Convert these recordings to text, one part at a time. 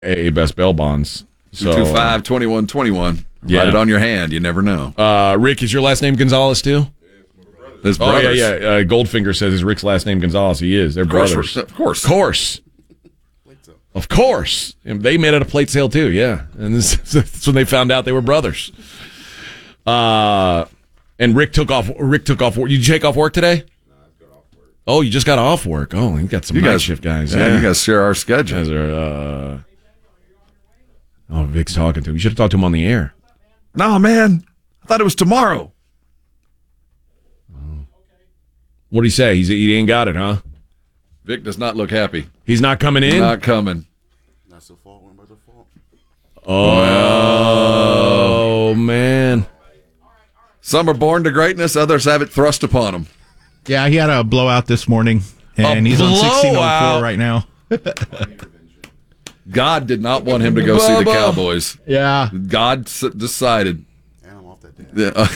A best bail bonds. So 225-2121. Yeah. Write it on your hand. You never know. Rick, is your last name Gonzalez too? His Oh brothers. yeah. Goldfinger says is Rick's last name Gonzalez. He is. They're brothers. Of course. Of course. And they met at a plate sale too. Yeah, and that's when they found out they were brothers. And Rick took off. Rick took off work. Did you take off work today? No, I got off work. Oh, you just got off work. Oh, you got some night shift guys. Yeah, you guys share our schedule. Guys are, oh, Vic's talking to him. You should have talked to him on the air. No, man. I thought it was tomorrow. What'd he say? He ain't got it, huh? Vic does not look happy. He's not coming in? Not coming. That's the fault. Went by default. Oh, man. Some are born to greatness. Others have it thrust upon them. Yeah, he had a blowout this morning, and he's on 1604 right now. God did not want him to go see the Cowboys. Yeah. God decided. And I'm off that day.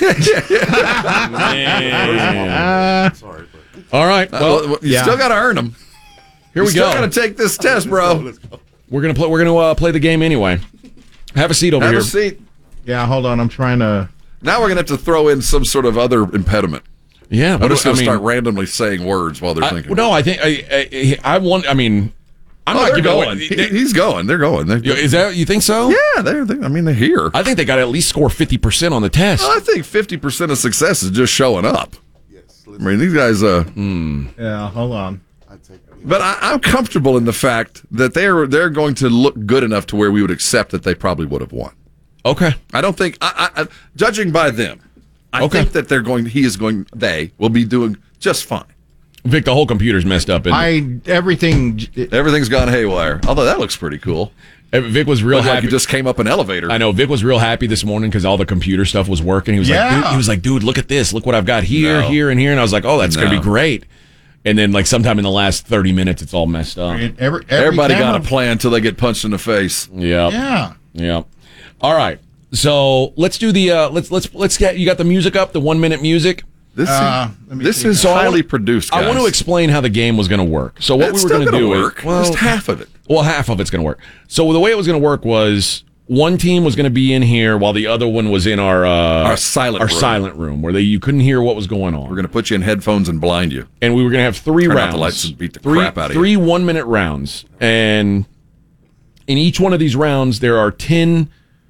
Yeah. Sorry, but All right. Well, you still got to earn them. here we Still go. got to take this test, bro. We're gonna play. We're gonna play the game anyway. Have a seat over Have here. a seat. Yeah, hold on. I'm trying to... Now we're going to have to throw in some sort of other impediment. Yeah. I'm just going to start randomly saying words while they're thinking. No, I think I want. I mean, I'm not they're giving going. away. He's going. They're going. Is that you think so? Yeah, they're here. I think they got to at least score 50% on the test. I think 50% of success is just showing up. yes. I mean, these guys. Yeah, hold on. I take. But I'm comfortable in the fact that they're going to look good enough to where we would accept that they probably would have won. Okay. I don't think, judging by them, I think that they will be doing just fine. Vic, the whole computer's messed up. Everything's gone haywire. Although that looks pretty cool. Vic was real Looked happy. like he just came up an elevator. I know Vic was real happy this morning because all the computer stuff was working. He was like, dude, look at this. Look what I've got here, here, and here. And I was like, oh, that's going to be great. And then, like, sometime in the last 30 minits, it's all messed up. Everybody got a plan until they get punched in the face. Yeah. All right. So let's do the let's get you got the music up, the 1 minute music. This is highly produced. Guys. I want to explain how the game was going to work. So what we were going to do is just half of it. Well, half of it's going to work. So the way it was going to work was one team was going to be in here while the other one was in our silent room where you couldn't hear what was going on. We're going to put you in headphones and blind you. And we were going to have three Turn rounds. out the lights and beat the crap out of you. 3 1 minute rounds. And in each one of these rounds there are 10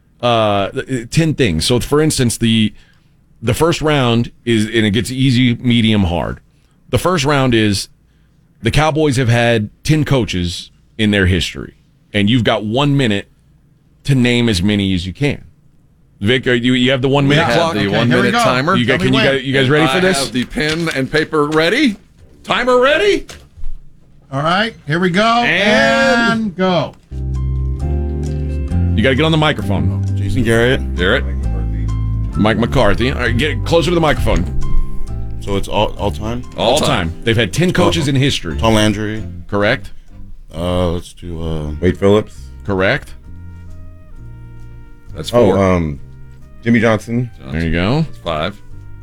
things. So for instance, the first round is, and it gets easy, medium, hard. The first round is the Cowboys have had 10 coaches in their history, and you've got 1 minute to name as many as you can. Vic, you have the 1 minute clock? The 1 minute timer. You guys ready for this? I have the pen and paper ready. Timer ready? All right, here we go. And go. You got to get on the microphone. Jason Garrett. Garrett. Mike McCarthy. All right, get closer to the microphone. So it's all time. All time. They've had 10 coaches in history. Tom Landry. Correct. Let's do Wade Phillips. Correct. That's 4. Jimmy Johnson. There you go. That's 5.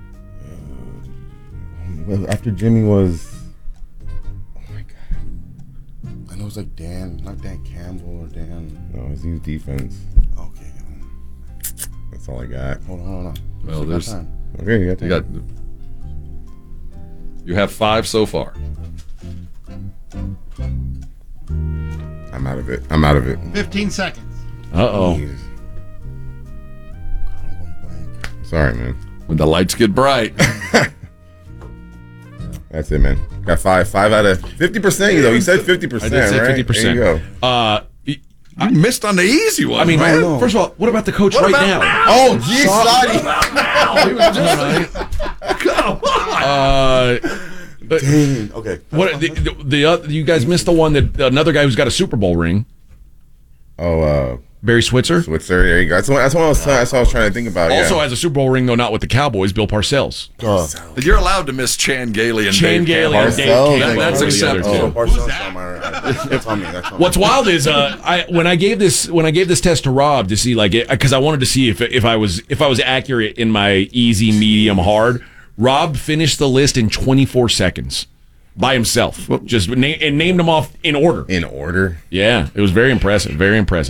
Well, after Jimmy was, oh my god, I know it's like Dan, not Dan Campbell or Dan. no, he was defense. Okay. That's all I got. Hold on. Well, there's time. Okay, you got you have 5 so far. I'm out of it. 15 seconds. Uh-oh. Jesus. I'm going blank. Sorry, man. When the lights get bright. That's it, man. Got 5 out of 50%. You said 50%. I did say right? 50%. There you go. You missed on the easy one. I mean, man. first of all, what about the coach right now? Oh, geez, Come on. Dang. Okay. What the you guys missed the one that another guy who's got a Super Bowl ring, Oh, Barry Switzer. Switzer. There you go. That's what I was trying to think about. Also yeah. has a Super Bowl ring, though not with the Cowboys. Bill Parcells. You're allowed to miss Chan Gailey and Chan Dave Gailey and Dave Parcells. Campbell. That's were the other acceptable. two. Parcells on my that's on me. What's wild is when I gave this test to Rob to see because I wanted to see if I was accurate in my easy, medium, hard. Rob finished the list in 24 seconds. by himself. And named them off in order. In order. Yeah, it was very impressive. Very impressive.